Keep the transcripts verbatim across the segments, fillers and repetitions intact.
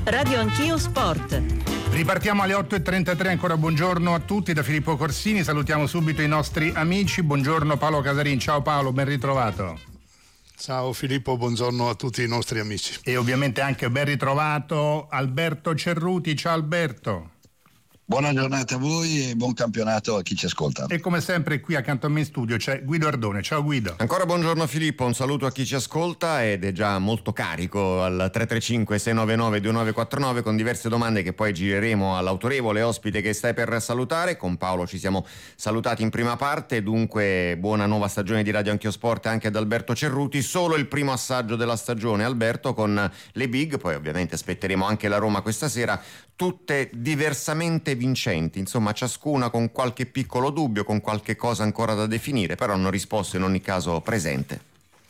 Radio Anch'io Sport. Ripartiamo alle otto e trentatré, ancora buongiorno a tutti da Filippo Corsini, salutiamo subito i nostri amici, buongiorno Paolo Casarin, ciao Paolo, ben ritrovato. Ciao Filippo, buongiorno a tutti i nostri amici. E ovviamente anche ben ritrovato Alberto Cerruti, ciao Alberto. Buona giornata a voi e buon campionato a chi ci ascolta. E come sempre qui accanto a me in studio c'è Guido Ardone. Ciao Guido. Ancora buongiorno Filippo, un saluto a chi ci ascolta ed è già molto carico al tre tre cinque sei nove nove due nove quattro nove con diverse domande che poi gireremo all'autorevole ospite che stai per salutare. Con Paolo ci siamo salutati in prima parte, dunque buona nuova stagione di Radio Anch'io Sport anche ad Alberto Cerruti. Solo il primo assaggio della stagione, Alberto, con le big, poi ovviamente aspetteremo anche la Roma questa sera, tutte diversamente vincenti, insomma ciascuna con qualche piccolo dubbio, con qualche cosa ancora da definire, però hanno risposto in ogni caso presente.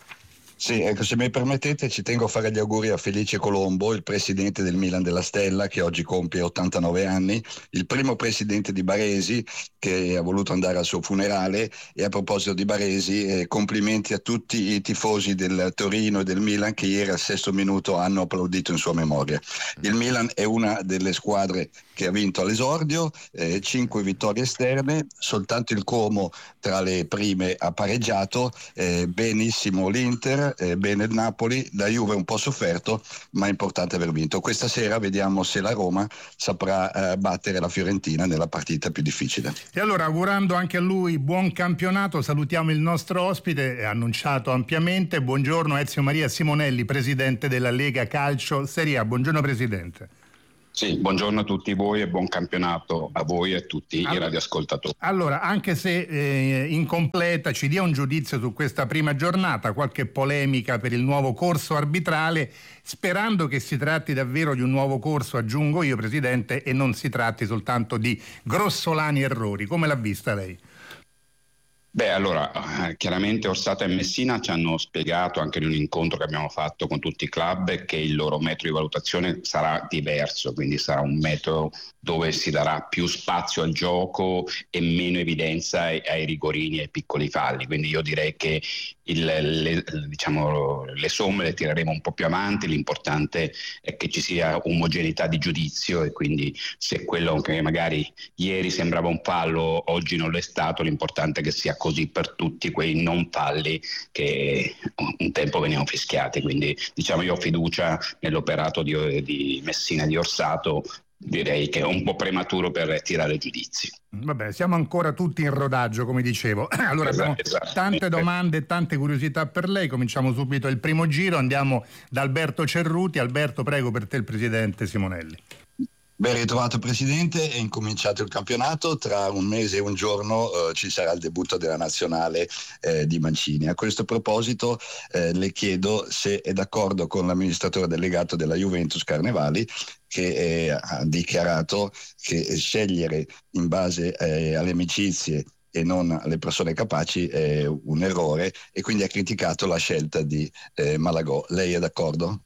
Sì, ecco, se mi permettete ci tengo a fare gli auguri a Felice Colombo, il presidente del Milan della Stella, che oggi compie ottantanove anni, il primo presidente di Baresi che ha voluto andare al suo funerale. E a proposito di Baresi, eh, complimenti a tutti i tifosi del Torino e del Milan che ieri al sesto minuto hanno applaudito in sua memoria. Il Milan è una delle squadre che ha vinto all'esordio, eh, cinque vittorie esterne, soltanto il Como tra le prime ha pareggiato, eh, benissimo l'Inter, eh, bene il Napoli, la Juve un po' sofferto, ma è importante aver vinto. Questa sera vediamo se la Roma saprà eh, battere la Fiorentina nella partita più difficile. E allora, augurando anche a lui buon campionato, salutiamo il nostro ospite, annunciato ampiamente. Buongiorno Ezio Maria Simonelli, presidente della Lega Calcio Serie A. Buongiorno presidente. Sì, buongiorno a tutti voi e buon campionato a voi e a tutti allora, i radioascoltatori. Allora, anche se eh, incompleta, ci dia un giudizio su questa prima giornata, qualche polemica per il nuovo corso arbitrale, sperando che si tratti davvero di un nuovo corso, aggiungo io Presidente, e non si tratti soltanto di grossolani errori. Come l'ha vista lei? Beh, allora, chiaramente Orsato e Messina ci hanno spiegato anche in un incontro che abbiamo fatto con tutti i club che il loro metodo di valutazione sarà diverso, quindi sarà un metodo dove si darà più spazio al gioco e meno evidenza ai, ai rigorini e ai piccoli falli, quindi io direi che il, le, diciamo, le somme le tireremo un po' più avanti, l'importante è che ci sia omogeneità di giudizio e quindi se quello che magari ieri sembrava un fallo oggi non lo è stato, l'importante è che sia così per tutti quei non falli che un tempo venivano fischiati, quindi diciamo io ho fiducia nell'operato di, di Messina e di Orsato. Direi che è un po' prematuro per tirare giudizi. Vabbè, siamo ancora tutti in rodaggio, come dicevo. Allora abbiamo esatto, tante domande e tante curiosità per lei. Cominciamo subito il primo giro, andiamo da Alberto Cerruti. Alberto, prego, per te il presidente Simonelli. Ben ritrovato Presidente, è incominciato il campionato, tra un mese e un giorno eh, ci sarà il debutto della nazionale eh, di Mancini. A questo proposito eh, le chiedo se è d'accordo con l'amministratore delegato della Juventus Carnevali, che eh, ha dichiarato che scegliere in base eh, alle amicizie e non alle persone capaci è un errore, e quindi ha criticato la scelta di eh, Malagò. Lei è d'accordo?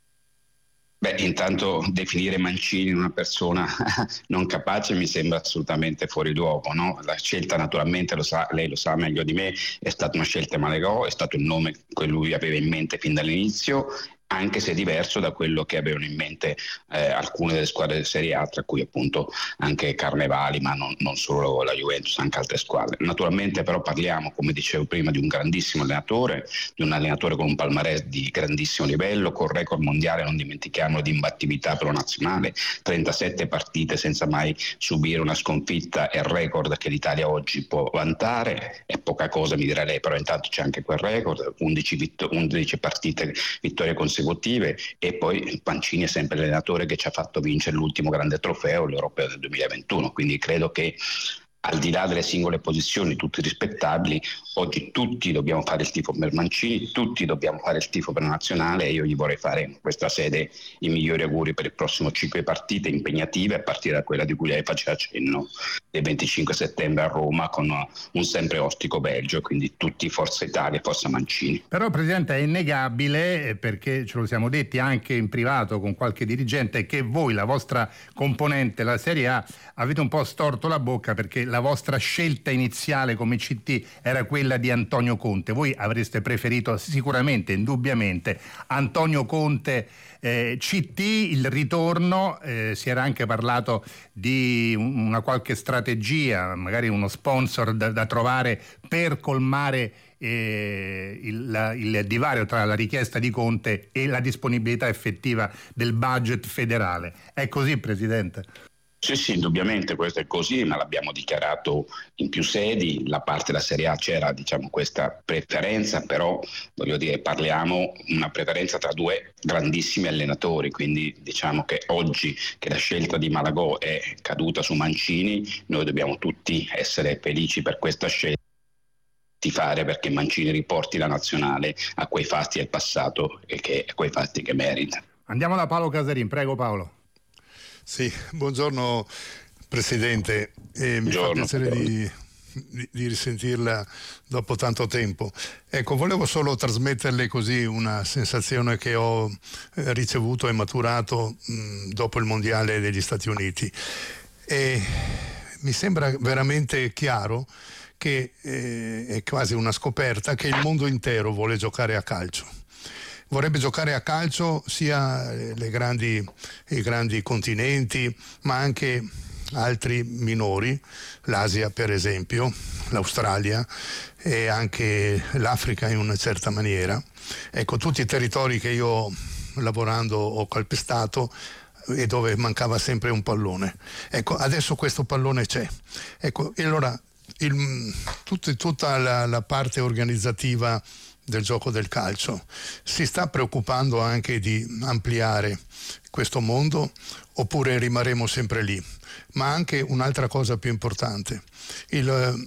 Beh, intanto definire Mancini una persona non capace mi sembra assolutamente fuori luogo, no? La scelta naturalmente, lo sa, lei lo sa meglio di me, è stata una scelta Malagò, è stato il nome che lui aveva in mente fin dall'inizio, anche se diverso da quello che avevano in mente eh, alcune delle squadre di Serie A, tra cui appunto anche Carnevali, ma non, non solo la Juventus, anche altre squadre. Naturalmente però parliamo, come dicevo prima, di un grandissimo allenatore, di un allenatore con un palmarès di grandissimo livello, con record mondiale, non dimentichiamo, di imbattibilità per la nazionale, trentasette partite senza mai subire una sconfitta, è il record che l'Italia oggi può vantare, è poca cosa mi dirà lei, però intanto c'è anche quel record, undici, vittor- undici partite, vittorie consecutive, e poi Mancini è sempre l'allenatore che ci ha fatto vincere l'ultimo grande trofeo, l'Europeo del duemilaventuno, quindi credo che al di là delle singole posizioni, tutte rispettabili, oggi tutti dobbiamo fare il tifo per Mancini, tutti dobbiamo fare il tifo per la nazionale, e io gli vorrei fare in questa sede i migliori auguri per il prossimo cinque partite impegnative, a partire da quella di cui lei faceva cenno del venticinque settembre a Roma con un sempre ostico Belgio, quindi tutti Forza Italia e Forza Mancini. Però Presidente, è innegabile, perché ce lo siamo detti anche in privato con qualche dirigente, che voi, la vostra componente, la Serie A, avete un po' storto la bocca perché la vostra scelta iniziale come C T era quella di Antonio Conte. Voi avreste preferito sicuramente, indubbiamente, Antonio Conte eh, C T, il ritorno, eh, si era anche parlato di una qualche strategia, magari uno sponsor da, da trovare per colmare eh, il, la, il divario tra la richiesta di Conte e la disponibilità effettiva del budget federale. È così, Presidente? Sì, sì, indubbiamente questo è così, ma l'abbiamo dichiarato in più sedi. La parte della Serie A c'era, diciamo, questa preferenza, però voglio dire, parliamo una preferenza tra due grandissimi allenatori, quindi diciamo che oggi che la scelta di Malagò è caduta su Mancini, noi dobbiamo tutti essere felici per questa scelta, di fare perché Mancini riporti la nazionale a quei fatti del passato e che, a quei fatti che merita. Andiamo da Paolo Casarin, prego Paolo. Sì, buongiorno Presidente, eh, mi fa piacere di, di, di risentirla dopo tanto tempo. Ecco, volevo solo trasmetterle così una sensazione che ho eh, ricevuto e maturato mh, dopo il Mondiale degli Stati Uniti. E mi sembra veramente chiaro che eh, è quasi una scoperta che il mondo intero vuole giocare a calcio. Vorrebbe giocare a calcio sia le grandi, i grandi continenti, ma anche altri minori, l'Asia per esempio, l'Australia e anche l'Africa in una certa maniera. Ecco, tutti i territori che io lavorando ho calpestato e dove mancava sempre un pallone. Ecco, adesso questo pallone c'è. Ecco, e allora il, tut, tutta la, la parte organizzativa del gioco del calcio si sta preoccupando anche di ampliare questo mondo oppure rimarremo sempre lì? Ma anche un'altra cosa più importante, il,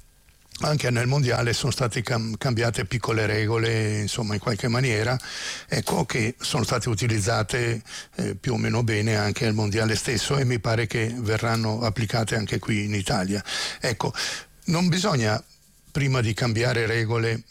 anche nel mondiale sono state cam- cambiate piccole regole, insomma, in qualche maniera, ecco, che sono state utilizzate eh, più o meno bene anche al mondiale stesso e mi pare che verranno applicate anche qui in Italia. Ecco, non bisogna prima di cambiare regole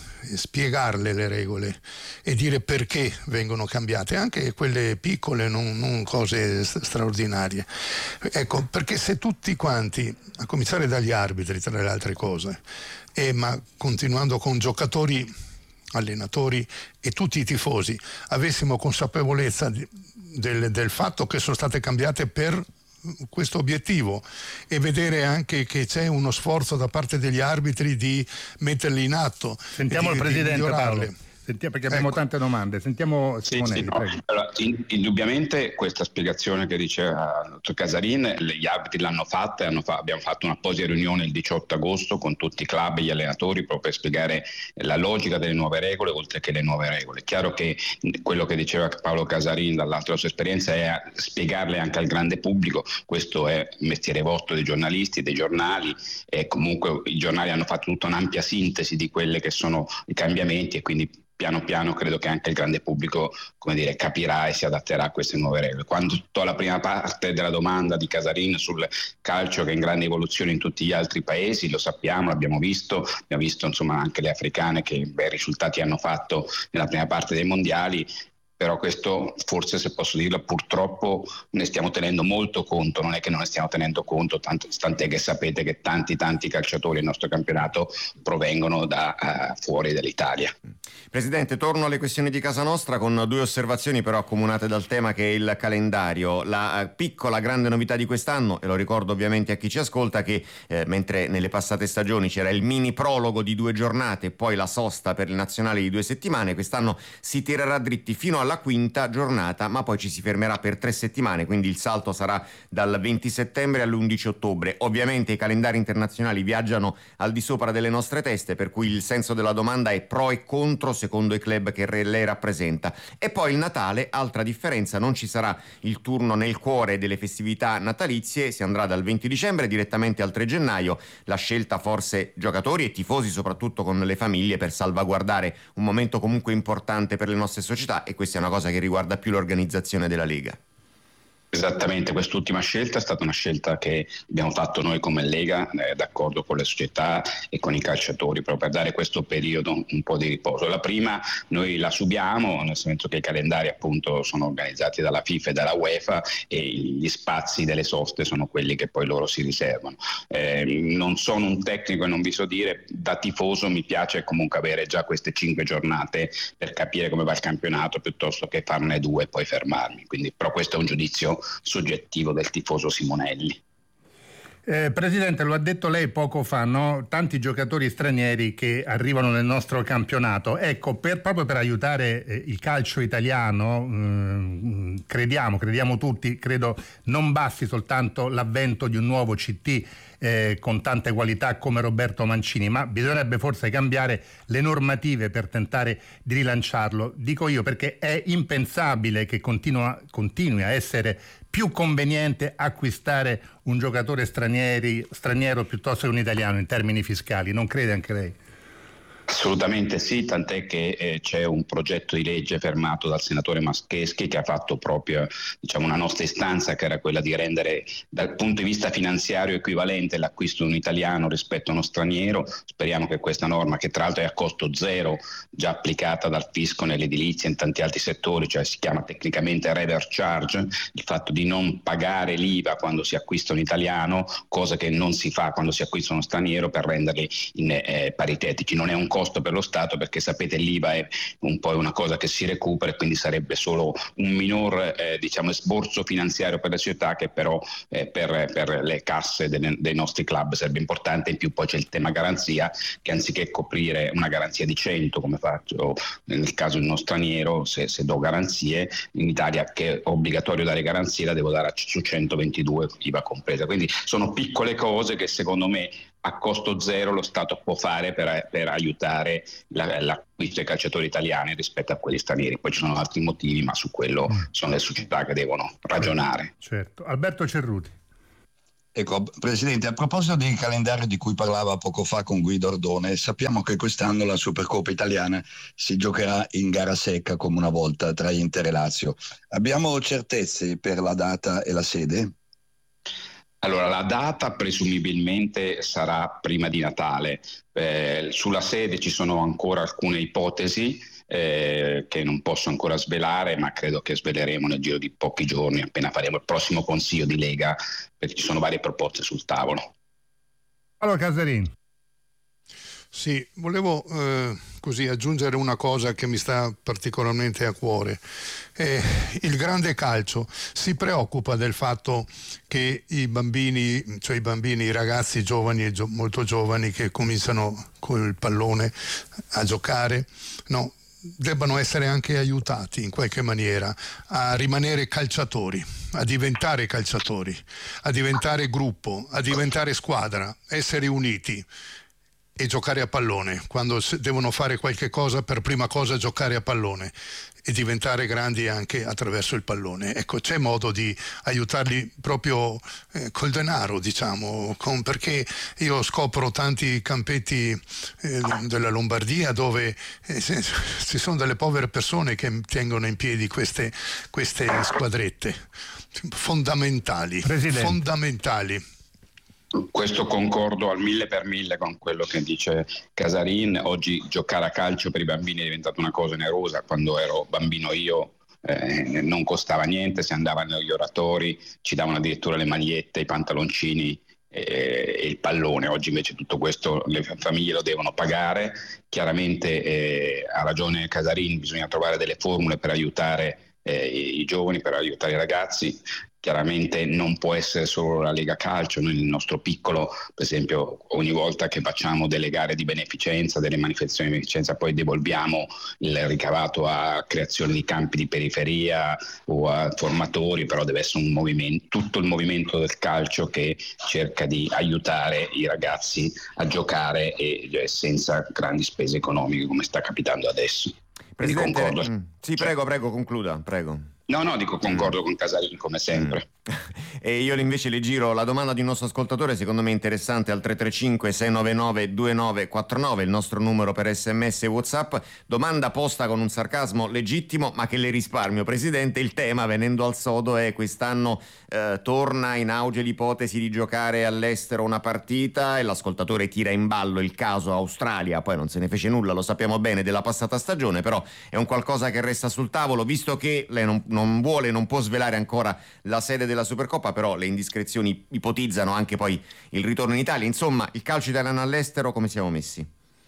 spiegarle le regole e dire perché vengono cambiate, anche quelle piccole, non, non cose straordinarie. Ecco, perché se tutti quanti, a cominciare dagli arbitri tra le altre cose, e ma continuando con giocatori, allenatori e tutti i tifosi, avessimo consapevolezza di, del, del fatto che sono state cambiate per questo obiettivo e vedere anche che c'è uno sforzo da parte degli arbitri di metterli in atto. Sentiamo di, il Presidente Paolo. Sentiamo, perché abbiamo ecco. tante domande. Sentiamo Simonelli, sì, sì, no. Allora, in, indubbiamente questa spiegazione che diceva il dottor Casarin, gli arbitri l'hanno fatta, hanno fa, abbiamo fatto un'apposita riunione il diciotto agosto con tutti i club e gli allenatori proprio per spiegare la logica delle nuove regole oltre che le nuove regole. È chiaro che quello che diceva Paolo Casarin dall'alto della sua esperienza è spiegarle anche al grande pubblico. Questo è il mestiere vostro dei giornalisti, dei giornali, e comunque i giornali hanno fatto tutta un'ampia sintesi di quelli che sono i cambiamenti e quindi piano piano credo che anche il grande pubblico, come dire, capirà e si adatterà a queste nuove regole. Quando tutta la prima parte della domanda di Casarin sul calcio che è in grande evoluzione in tutti gli altri paesi, lo sappiamo, l'abbiamo visto, abbiamo visto insomma anche le africane che bei risultati hanno fatto nella prima parte dei mondiali. Però questo forse, se posso dirlo, purtroppo ne stiamo tenendo molto conto, non è che non ne stiamo tenendo conto, tanto, tant'è che sapete che tanti tanti calciatori del nostro campionato provengono da uh, fuori dall'Italia. Presidente, torno alle questioni di casa nostra con due osservazioni però accomunate dal tema che è il calendario. La piccola grande novità di quest'anno, e lo ricordo ovviamente a chi ci ascolta, che eh, mentre nelle passate stagioni c'era il mini prologo di due giornate e poi la sosta per il nazionale di due settimane, quest'anno si tirerà dritti fino alla quinta giornata, ma poi ci si fermerà per tre settimane, quindi il salto sarà dal venti settembre all'undici ottobre. Ovviamente i calendari internazionali viaggiano al di sopra delle nostre teste, per cui il senso della domanda è pro e contro secondo i club che lei rappresenta. E poi il Natale, altra differenza, non ci sarà il turno nel cuore delle festività natalizie, si andrà dal venti dicembre direttamente al tre gennaio, la scelta forse giocatori e tifosi, soprattutto con le famiglie, per salvaguardare un momento comunque importante per le nostre società, e questa è una cosa che riguarda più l'organizzazione della Lega. Esattamente, quest'ultima scelta è stata una scelta che abbiamo fatto noi come Lega, eh, d'accordo con le società e con i calciatori, proprio per dare questo periodo un po' di riposo. La prima noi la subiamo, nel senso che i calendari appunto sono organizzati dalla FIFA e dalla UEFA e gli spazi delle soste sono quelli che poi loro si riservano. Eh, non sono un tecnico e non vi so dire, da tifoso mi piace comunque avere già queste cinque giornate per capire come va il campionato piuttosto che farne due e poi fermarmi. Quindi, però questo è un giudizio soggettivo del tifoso Simonelli. Eh, Presidente, lo ha detto lei poco fa, no? Tanti giocatori stranieri che arrivano nel nostro campionato. Ecco, per, proprio per aiutare eh, il calcio italiano, mh, crediamo, crediamo tutti, credo non basti soltanto l'avvento di un nuovo C T eh, con tante qualità come Roberto Mancini, ma bisognerebbe forse cambiare le normative per tentare di rilanciarlo. Dico io perché è impensabile che continua, continui a essere più conveniente acquistare un giocatore stranieri, straniero piuttosto che un italiano in termini fiscali, non crede anche lei? Assolutamente sì, tant'è che eh, c'è un progetto di legge fermato dal senatore Mascheschi che ha fatto proprio diciamo, una nostra istanza, che era quella di rendere dal punto di vista finanziario equivalente l'acquisto di un italiano rispetto a uno straniero. Speriamo che questa norma, che tra l'altro è a costo zero, già applicata dal fisco nell'edilizia e in tanti altri settori, cioè si chiama tecnicamente reverse charge, il fatto di non pagare l'I V A quando si acquista un italiano, cosa che non si fa quando si acquista uno straniero, per renderli in, eh, paritetici. Non è un costo per lo Stato, perché sapete l'I V A è un po' una cosa che si recupera e quindi sarebbe solo un minor eh, diciamo esborso finanziario per le società, che però eh, per, per le casse delle, dei nostri club sarebbe importante. In più poi c'è il tema garanzia, che anziché coprire una garanzia di cento come faccio nel caso di uno straniero, se, se do garanzie in Italia, che è obbligatorio dare garanzie, la devo dare su centoventidue I V A compresa. Quindi sono piccole cose che secondo me a costo zero lo Stato può fare per, per aiutare la, l'acquisto dei calciatori italiani rispetto a quelli stranieri. Poi ci sono altri motivi, ma su quello sono le società che devono ragionare. Certo. Alberto Cerruti. Ecco, Presidente, a proposito del calendario di cui parlava poco fa con Guido Ardone, sappiamo che quest'anno la Supercoppa italiana si giocherà in gara secca come una volta tra Inter e Lazio. Abbiamo certezze per la data e la sede? Allora, la data presumibilmente sarà prima di Natale. Eh, sulla sede ci sono ancora alcune ipotesi eh, che non posso ancora svelare, ma credo che sveleremo nel giro di pochi giorni, appena faremo il prossimo consiglio di Lega, perché ci sono varie proposte sul tavolo. Allora, Casarin. Sì, volevo eh, così aggiungere una cosa che mi sta particolarmente a cuore. Eh, il grande calcio si preoccupa del fatto che i bambini, cioè i bambini, i ragazzi giovani e gio- molto giovani che cominciano col pallone a giocare, no, debbano essere anche aiutati in qualche maniera a rimanere calciatori, a diventare calciatori, a diventare gruppo, a diventare squadra, essere uniti e giocare a pallone. Quando devono fare qualche cosa, per prima cosa giocare a pallone e diventare grandi anche attraverso il pallone. Ecco, c'è modo di aiutarli proprio eh, col denaro, diciamo, con, perché io scopro tanti campetti eh, della Lombardia dove eh, ci sono delle povere persone che tengono in piedi queste, queste squadrette fondamentali, Presidente. fondamentali. Questo concordo al mille per mille con quello che dice Casarin. Oggi giocare a calcio per i bambini è diventata una cosa onerosa. Quando ero bambino io eh, non costava niente, si andava negli oratori, ci davano addirittura le magliette, i pantaloncini e, e il pallone. Oggi invece tutto questo le famiglie lo devono pagare. Chiaramente eh, ha ragione Casarin, bisogna trovare delle formule per aiutare eh, i giovani, per aiutare i ragazzi. Chiaramente non può essere solo la Lega Calcio. Noi nel nostro piccolo, per esempio, ogni volta che facciamo delle gare di beneficenza, delle manifestazioni di beneficenza, poi devolviamo il ricavato a creazione di campi di periferia o a formatori, però deve essere un movimento, tutto il movimento del calcio che cerca di aiutare i ragazzi a giocare e senza grandi spese economiche come sta capitando adesso. Presidente, mm, sì, prego, prego, concluda, prego. No, no, dico concordo mm. con Casarin come sempre. Mm. E io invece le giro la domanda di un nostro ascoltatore, secondo me interessante, al tre tre cinque sei nove nove due nove quattro nove, il nostro numero per sms e WhatsApp. Domanda posta con un sarcasmo legittimo, ma che le risparmio, Presidente. Il tema, venendo al sodo, è: quest'anno eh, torna in auge l'ipotesi di giocare all'estero una partita, e l'ascoltatore tira in ballo il caso Australia. Poi non se ne fece nulla, lo sappiamo bene, della passata stagione, però è un qualcosa che resta sul tavolo, visto che lei non, non vuole, non può svelare ancora la sede della Supercoppa, però le indiscrezioni ipotizzano anche poi il ritorno in Italia. Insomma, il calcio italiano all'estero, come siamo messi?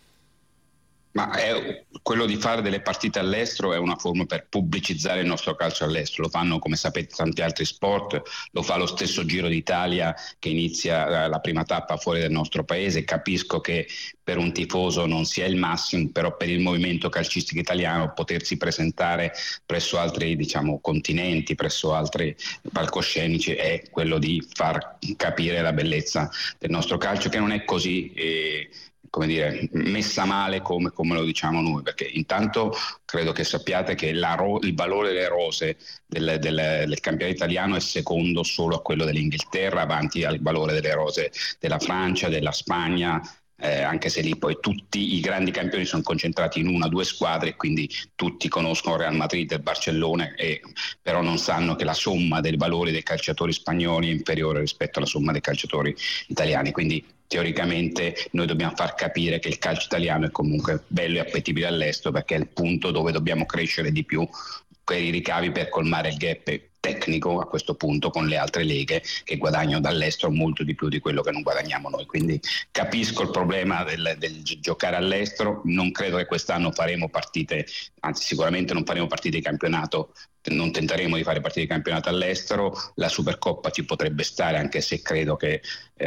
Ma è, quello di fare delle partite all'estero è una forma per pubblicizzare il nostro calcio all'estero. Lo fanno, come sapete, tanti altri sport. Lo fa lo stesso Giro d'Italia, che inizia la prima tappa fuori dal nostro paese. Capisco che per un tifoso non sia il massimo, però per il movimento calcistico italiano potersi presentare presso altri, diciamo, continenti, presso altri palcoscenici, è quello di far capire la bellezza del nostro calcio, che non è così eh, come dire, messa male come, come lo diciamo noi, perché intanto credo che sappiate che la ro- il valore delle rose del, del, del campionato italiano è secondo solo a quello dell'Inghilterra, avanti al valore delle rose della Francia, della Spagna, eh, anche se lì poi tutti i grandi campioni sono concentrati in una o due squadre, e quindi tutti conoscono Real Madrid e Barcellona, e però non sanno che la somma dei valori dei calciatori spagnoli è inferiore rispetto alla somma dei calciatori italiani. Quindi teoricamente noi dobbiamo far capire che il calcio italiano è comunque bello e appetibile all'estero, perché è il punto dove dobbiamo crescere di più per i ricavi, per colmare il gap tecnico a questo punto con le altre leghe che guadagnano dall'estero molto di più di quello che non guadagniamo noi. Quindi capisco il problema del, del giocare all'estero. Non credo che quest'anno faremo partite, anzi sicuramente non faremo partite di campionato, non tenteremo di fare partite di campionato all'estero. La Supercoppa ci potrebbe stare, anche se credo che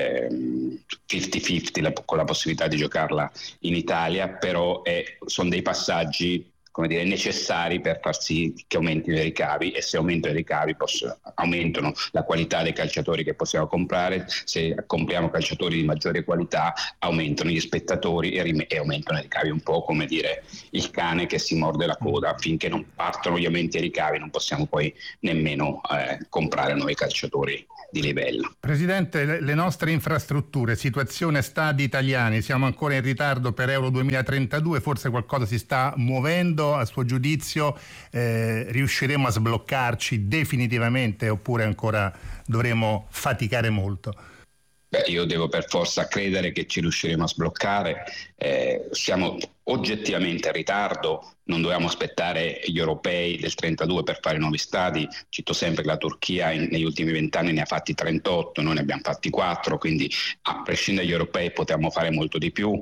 ehm, cinquanta cinquanta la, con la possibilità di giocarla in Italia, però è, sono dei passaggi, come dire, necessari per far sì che aumentino i ricavi, e se aumentano i ricavi posso, aumentano la qualità dei calciatori che possiamo comprare. Se compriamo calciatori di maggiore qualità aumentano gli spettatori e, rim- e aumentano i ricavi. Un po' come dire il cane che si morde la coda: finché non partono gli aumenti ai ricavi non possiamo poi nemmeno eh, comprare nuovi calciatori di livello. Presidente, le nostre infrastrutture, situazione stadi italiani, siamo ancora in ritardo per Euro duemilatrentadue, forse qualcosa si sta muovendo, a suo giudizio eh, riusciremo a sbloccarci definitivamente oppure ancora dovremo faticare molto? Beh, io devo per forza credere che ci riusciremo a sbloccare. Eh, siamo oggettivamente in ritardo, non dobbiamo aspettare gli europei del trentadue per fare nuovi stadi. Cito sempre che la Turchia in, negli ultimi vent'anni ne ha fatti trentotto, noi ne abbiamo fatti quattro, quindi a prescindere dagli europei potevamo fare molto di più.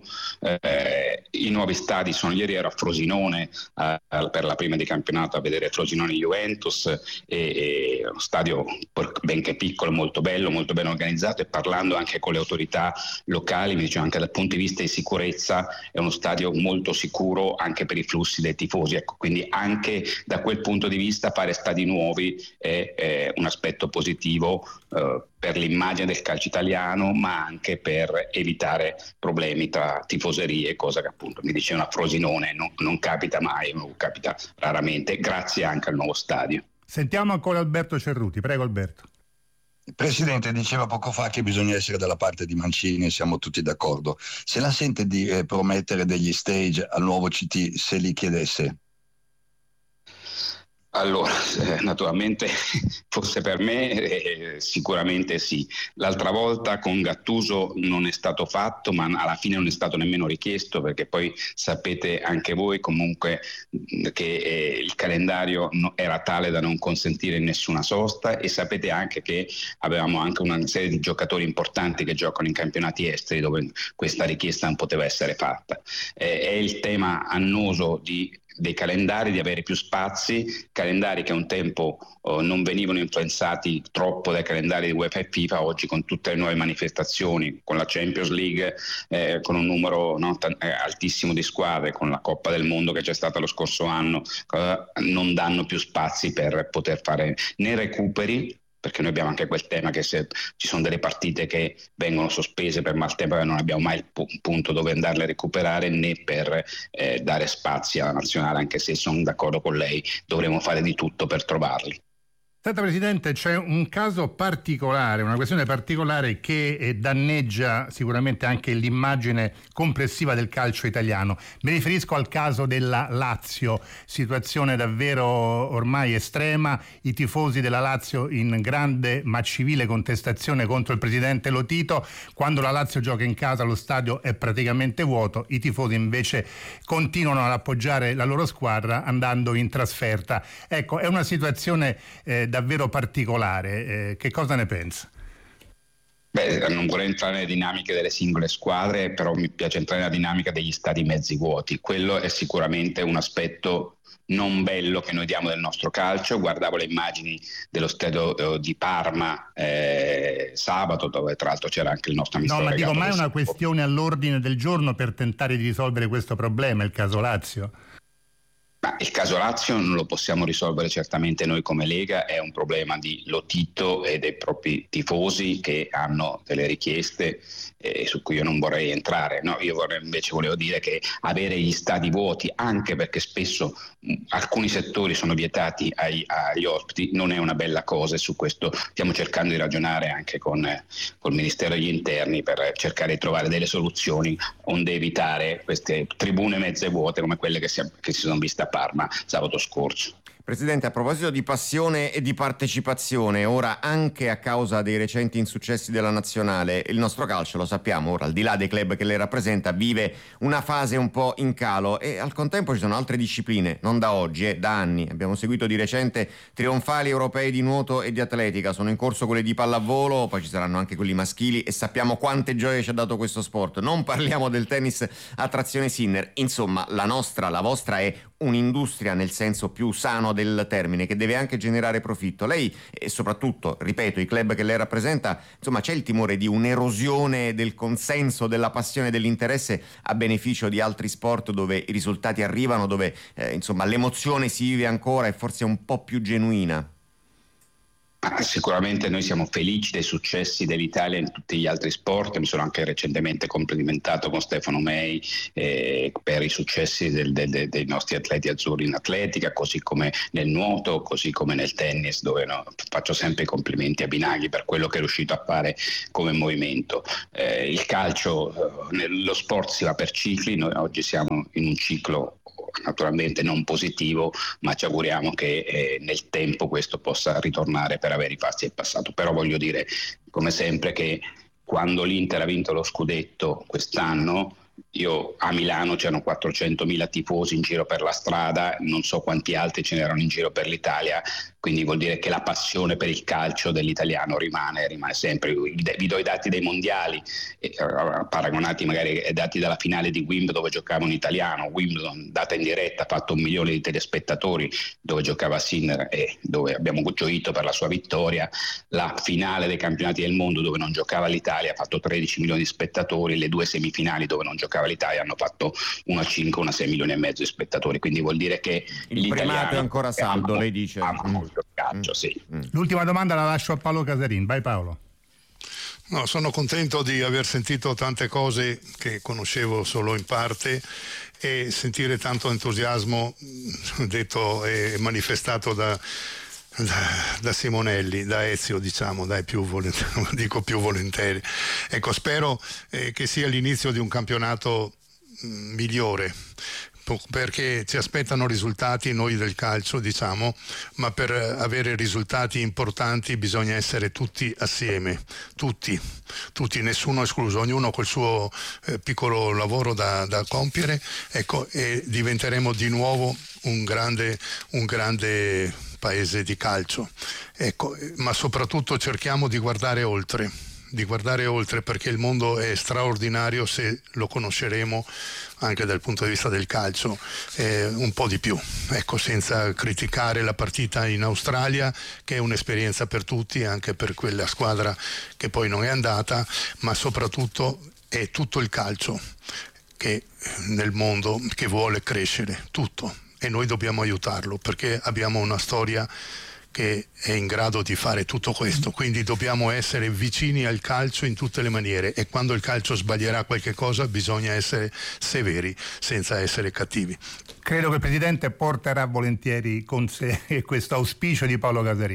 Eh, i nuovi stadi sono, ieri ero a Frosinone eh, per la prima di campionato a vedere Frosinone Juventus, e, e uno stadio benché piccolo, molto bello, molto ben organizzato, e parlando anche con le autorità locali mi dicevano anche dal punto di vista di sicurezza è uno stadio molto sicuro anche per i flussi dei tifosi, ecco, quindi anche da quel punto di vista fare stadi nuovi è, è un aspetto positivo eh, per l'immagine del calcio italiano, ma anche per evitare problemi tra tifoserie, cosa che appunto mi diceva a Frosinone non, non capita mai, non capita raramente, grazie anche al nuovo stadio. Sentiamo ancora Alberto Cerruti, prego Alberto. Il Presidente diceva poco fa che bisogna essere dalla parte di Mancini, siamo tutti d'accordo. Se la sente di eh, promettere degli stage al nuovo C T se li chiedesse? Allora, eh, naturalmente fosse per me eh, sicuramente sì. L'altra volta con Gattuso non è stato fatto, ma alla fine non è stato nemmeno richiesto, perché poi sapete anche voi comunque che eh, il calendario no, era tale da non consentire nessuna sosta, e sapete anche che avevamo anche una serie di giocatori importanti che giocano in campionati esteri dove questa richiesta non poteva essere fatta. Eh, è il tema annoso di dei calendari, di avere più spazi, calendari che un tempo oh, non venivano influenzati troppo dai calendari di UEFA e FIFA. Oggi con tutte le nuove manifestazioni, con la Champions League, eh, con un numero no, t- eh, altissimo di squadre, con la Coppa del Mondo che c'è stata lo scorso anno, eh, non danno più spazi per poter fare né recuperi, perché noi abbiamo anche quel tema che se ci sono delle partite che vengono sospese per maltempo non abbiamo mai il pu- punto dove andarle a recuperare, né per eh, dare spazi alla nazionale, anche se sono d'accordo con lei, dovremo fare di tutto per trovarli. Senta Presidente, c'è un caso particolare, una questione particolare che eh, danneggia sicuramente anche l'immagine complessiva del calcio italiano. Mi riferisco al caso della Lazio, situazione davvero ormai estrema, i tifosi della Lazio in grande ma civile contestazione contro il presidente Lotito. Quando la Lazio gioca in casa lo stadio è praticamente vuoto, i tifosi invece continuano ad appoggiare la loro squadra andando in trasferta. Ecco, è una situazione eh, davvero particolare. Eh, che cosa ne pensa? Beh, non vorrei entrare nelle dinamiche delle singole squadre, però mi piace entrare nella dinamica degli stadi mezzi vuoti. Quello è sicuramente un aspetto non bello che noi diamo del nostro calcio. Guardavo le immagini dello stadio di Parma eh, sabato, dove tra l'altro c'era anche il nostro amico. No, ma dico, ma è una questione all'ordine del giorno per tentare di risolvere questo problema, il caso Lazio? Ma il caso Lazio non lo possiamo risolvere certamente noi come Lega, è un problema di Lotito e dei propri tifosi che hanno delle richieste eh, su cui io non vorrei entrare. No, io vorrei, invece volevo dire che avere gli stadi vuoti, anche perché spesso mh, alcuni settori sono vietati ai, agli ospiti, non è una bella cosa, e su questo stiamo cercando di ragionare anche con eh, col Ministero degli Interni per cercare di trovare delle soluzioni onde evitare queste tribune mezze vuote come quelle che si, che si sono viste a Parma sabato scorso. Presidente, a proposito di passione e di partecipazione, ora anche a causa dei recenti insuccessi della nazionale, il nostro calcio, lo sappiamo, ora al di là dei club che lei rappresenta, vive una fase un po' in calo, e al contempo ci sono altre discipline, non da oggi, eh, da anni. Abbiamo seguito di recente trionfali europei di nuoto e di atletica, sono in corso quelli di pallavolo, poi ci saranno anche quelli maschili, e sappiamo quante gioie ci ha dato questo sport. Non parliamo del tennis a trazione Sinner. Insomma, la nostra, la vostra è un'industria nel senso più sano del termine, che deve anche generare profitto. Lei, e soprattutto, ripeto, i club che lei rappresenta, insomma, c'è il timore di un'erosione del consenso, della passione, dell'interesse a beneficio di altri sport dove i risultati arrivano, dove eh, insomma l'emozione si vive ancora e forse è un po' più genuina? Sicuramente noi siamo felici dei successi dell'Italia in tutti gli altri sport. Mi sono anche recentemente complimentato con Stefano Mei eh, per i successi del, del, dei nostri atleti azzurri in atletica, così come nel nuoto, così come nel tennis, dove no, faccio sempre i complimenti a Binaghi per quello che è riuscito a fare come movimento. Eh, il calcio, eh, lo sport si va per cicli, noi oggi siamo in un ciclo naturalmente non positivo, ma ci auguriamo che eh, nel tempo questo possa ritornare per avere i passi del passato. Però voglio dire, come sempre, che quando l'Inter ha vinto lo scudetto quest'anno, io a Milano c'erano quattrocentomila tifosi in giro per la strada, non so quanti altri ce n'erano in giro per l'Italia, quindi vuol dire che la passione per il calcio dell'italiano rimane, rimane sempre. Vi do i dati dei mondiali, eh, paragonati magari ai dati della finale di Wimbledon dove giocava un italiano. Wimbledon, data in diretta, ha fatto un milione di telespettatori, dove giocava Sinner e dove abbiamo gioito per la sua vittoria. La finale dei campionati del mondo dove non giocava l'Italia ha fatto tredici milioni di spettatori, le due semifinali dove non giocava l'Italia hanno fatto uno a cinque, uno a sei milioni e mezzo di spettatori, quindi vuol dire che il primato è ancora saldo, ama, lei dice. Ama molto il calcio, sì. Mm. L'ultima domanda la lascio a Paolo Casarin. Vai Paolo. No, sono contento di aver sentito tante cose che conoscevo solo in parte e sentire tanto entusiasmo detto e manifestato da Da, da Simonelli, da Ezio, diciamo, dai, più volentieri, dico più volentieri. Ecco, spero eh, che sia l'inizio di un campionato mh, migliore, perché ci aspettano risultati noi del calcio, diciamo, ma per avere risultati importanti bisogna essere tutti assieme, tutti, tutti, nessuno escluso, ognuno col suo eh, piccolo lavoro da, da compiere, ecco, e diventeremo di nuovo un grande, un grande paese di calcio, ecco, ma soprattutto cerchiamo di guardare oltre, di guardare oltre perché il mondo è straordinario se lo conosceremo anche dal punto di vista del calcio eh, un po' di più, ecco, senza criticare la partita in Australia che è un'esperienza per tutti, anche per quella squadra che poi non è andata, ma soprattutto è tutto il calcio che nel mondo che vuole crescere, tutto. E noi dobbiamo aiutarlo perché abbiamo una storia che è in grado di fare tutto questo, quindi dobbiamo essere vicini al calcio in tutte le maniere e quando il calcio sbaglierà qualche cosa bisogna essere severi senza essere cattivi. Credo che il Presidente porterà volentieri con sé questo auspicio di Paolo Casarin.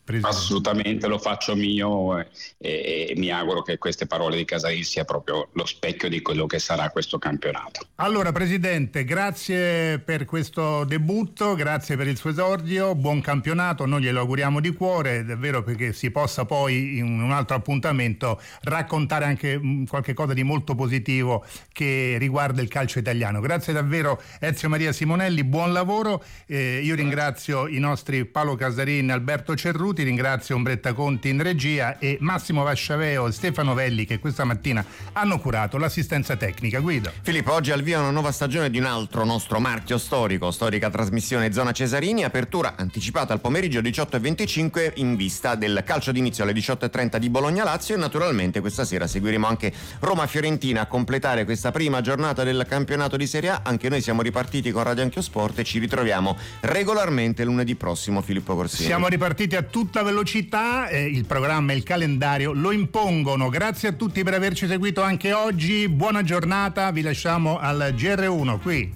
Presidente. Assolutamente, lo faccio mio e, e mi auguro che queste parole di Casarin sia proprio lo specchio di quello che sarà questo campionato. Allora Presidente, grazie per questo debutto, grazie per il suo esordio, buon campionato, noi glielo auguriamo di cuore, davvero, perché si possa poi in un altro appuntamento raccontare anche qualche cosa di molto positivo che riguarda il calcio italiano. Grazie davvero Ezio Maria Simonelli, buon lavoro, eh, io ringrazio i nostri Paolo Casarin e Alberto Cerruti, ringrazio Ombretta Conti in regia e Massimo Vasciaveo e Stefano Velli che questa mattina hanno curato l'assistenza tecnica. Guido. Filippo, oggi al via una nuova stagione di un altro nostro marchio storico, storica trasmissione Zona Cesarini, apertura anticipata al pomeriggio diciotto e venticinque in vista del calcio d'inizio alle diciotto e trenta di Bologna-Lazio e naturalmente questa sera seguiremo anche Roma-Fiorentina a completare questa prima giornata del campionato di Serie A. Anche noi siamo ripartiti con Radio Anchio Sport e ci ritroviamo regolarmente lunedì prossimo. Filippo Corsieri. Siamo ripartiti a tutti tutta velocità, eh, il programma e il calendario lo impongono. Grazie a tutti per averci seguito anche oggi, buona giornata, vi lasciamo al G R uno qui.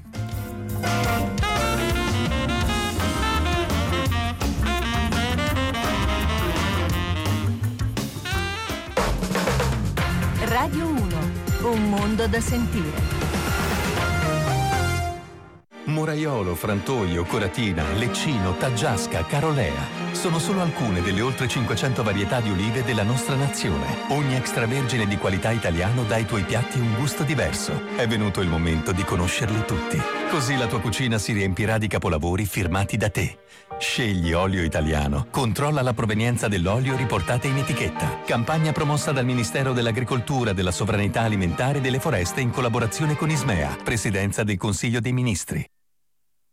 Radio uno, un mondo da sentire. Moraiolo, Frantoio, Coratina, Leccino, Taggiasca, Carolea. Sono solo alcune delle oltre cinquecento varietà di olive della nostra nazione. Ogni extravergine di qualità italiano dà ai tuoi piatti un gusto diverso. È venuto il momento di conoscerli tutti. Così la tua cucina si riempirà di capolavori firmati da te. Scegli olio italiano. Controlla la provenienza dell'olio riportata in etichetta. Campagna promossa dal Ministero dell'Agricoltura, della Sovranità Alimentare e delle Foreste in collaborazione con Ismea, Presidenza del Consiglio dei Ministri.